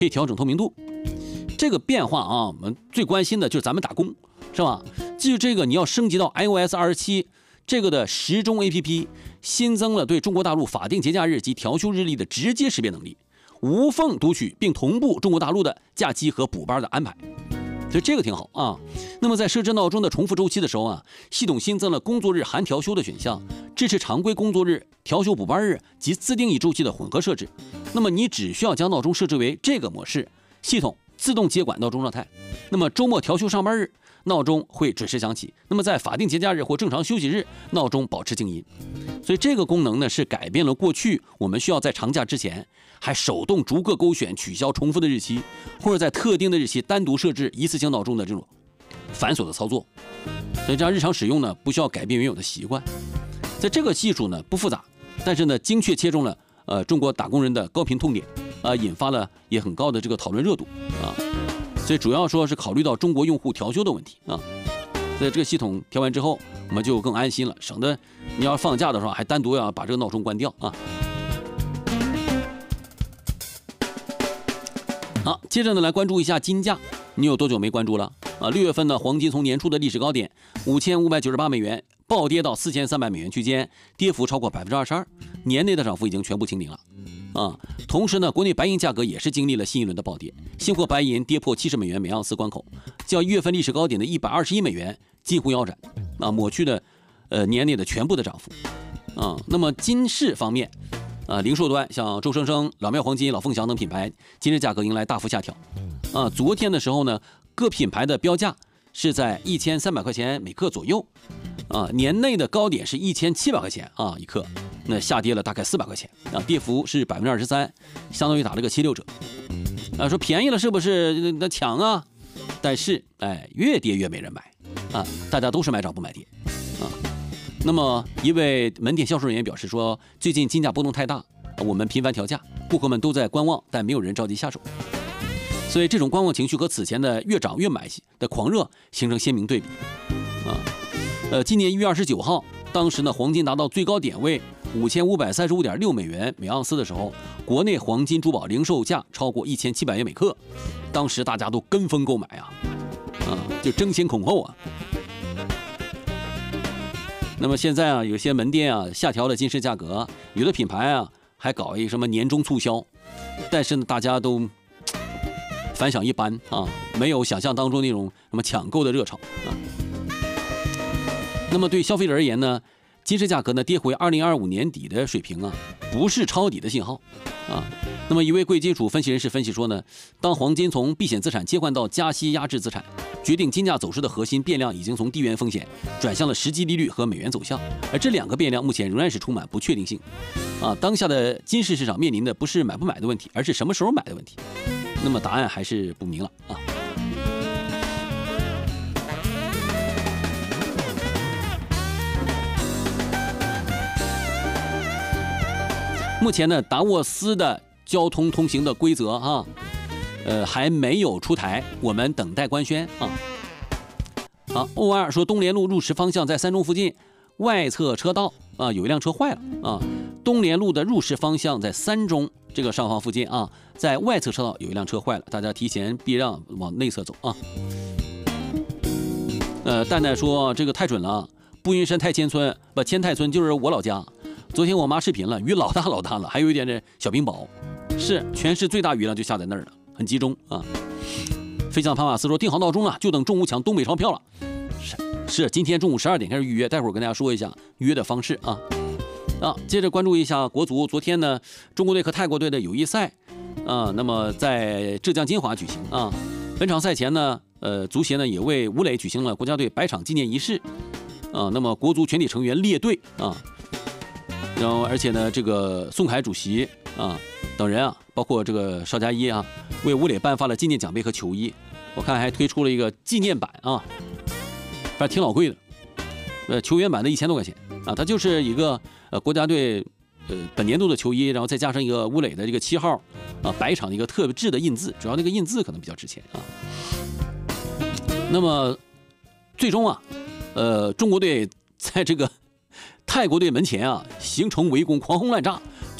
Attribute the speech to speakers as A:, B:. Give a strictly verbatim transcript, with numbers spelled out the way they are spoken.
A: 可以调整透明度。这个变化啊，我们最关心的就是咱们打工，是吧？基于这个，你要升级到 i O S 二十七这个的时钟 A P P， 新增了对中国大陆法定节假日及调休日历的直接识别能力，无缝读取并同步中国大陆的假期和补班的安排。所以这个挺好啊。那么在设置闹钟的重复周期的时候啊，系统新增了工作日含调休的选项，支持常规工作日、调休补班日及自定义周期的混合设置。那么你只需要将闹钟设置为这个模式，系统自动接管闹钟状态。那么周末调休上班日，闹钟会准时响起。那么在法定节假日或正常休息日，闹钟保持静音。所以这个功能呢，是改变了过去我们需要在长假之前还手动逐个勾选取消重复的日期，或者在特定的日期单独设置一次性闹钟的这种繁琐的操作。所以这样日常使用呢，不需要改变原有的习惯。在这个技术呢不复杂，但是呢精确切中了呃中国打工人的高频痛点，啊、呃、引发了也很高的这个讨论热度啊。所以主要说是考虑到中国用户调休的问题啊。在这个系统调完之后，我们就更安心了，省得你要放假的时候还单独要把这个闹钟关掉啊。好，接着呢来关注一下金价，你有多久没关注了啊？六月份呢，黄金从年初的历史高点五千五百九十八美元暴跌到四千三百美元区间，跌幅超过百分之二十二，年内的涨幅已经全部清零了啊。同时呢，国内白银价格也是经历了新一轮的暴跌，现货白银跌破七十美元每盎司关口，较一月份历史高点的一百二十一美元近乎腰斩啊，抹去了呃年内的全部的涨幅啊。那么金市方面。啊，零售端像周生生、老庙黄金、老凤祥等品牌，今日价格迎来大幅下调。啊，昨天的时候呢，各品牌的标价是在一千三百块钱每克左右。啊，年内的高点是一千七百块钱啊一克，那下跌了大概四百块钱啊，跌幅是百分之二十三，相当于打了个七六折。啊，说便宜了是不是？那抢啊！但是哎，越跌越没人买啊，大家都是买涨不买跌啊。那么一位门店销售人员表示说，最近金价波动太大，我们频繁调价，顾客们都在观望，但没有人着急下手。所以这种观望情绪和此前的越涨越买的狂热形成鲜明对比啊。呃，今年一月二十九号，当时呢黄金达到最高点位五千五百三十五点六美元每盎司的时候，国内黄金珠宝零售价超过一千七百元每克，当时大家都跟风购买啊，啊，就争先恐后啊。那么现在啊，有些门店啊下调了金饰价格，有的品牌啊还搞一什么年终促销，但是呢，大家都反响一般啊，没有想象当中那种什么抢购的热潮啊。那么对消费者而言呢，金饰价格呢跌回二零二五年底的水平啊，不是抄底的信号啊。那么一位贵金属分析人士分析说呢，当黄金从避险资产切换到加息压制资产，决定金价走势的核心变量已经从地缘风险转向了实际利率和美元走向，而这两个变量目前仍然是充满不确定性啊。当下的金饰市场面临的不是买不买的问题，而是什么时候买的问题。那么答案还是不明了啊。目前呢，达沃斯的交通通行的规则啊，呃还没有出台，我们等待官宣啊。好 ，O R 说东联路入池方向在三中附近外侧车道啊有一辆车坏了啊。东联路的入池方向在三中这个上方附近啊，在外侧车道有一辆车坏了，大家提前避让往内侧走啊。呃，蛋蛋说这个太准了，布云山太千村不千太村就是我老家。昨天我妈视频了，雨老大老大了，还有一点点小冰雹，是全市最大雨量就下在那儿了，很集中啊。飞向帕马斯说订好闹钟了，就等中午抢东北钞票了。是是，今天中午十二点开始预约，待会儿跟大家说一下预约的方式啊。啊，接着关注一下国足，昨天呢，中国队和泰国队的友谊赛啊，那么在浙江金华举行啊。本场赛前呢，呃，足协呢也为吴磊举行了国家队百场纪念仪式啊。那么国足全体成员列队啊。然后，而且呢，这个宋凯主席啊等人啊，包括这个邵佳一啊，为吴磊颁发了纪念奖杯和球衣。我看还推出了一个纪念版啊，反正挺老贵的，呃，球员版的一千多块钱啊。它就是一个呃国家队呃本年度的球衣，然后再加上一个吴磊的这个七号啊百场的一个特制的印字，主要那个印字可能比较值钱啊。那么最终啊，呃，中国队在这个泰国队门前啊，形成围攻，狂轰滥炸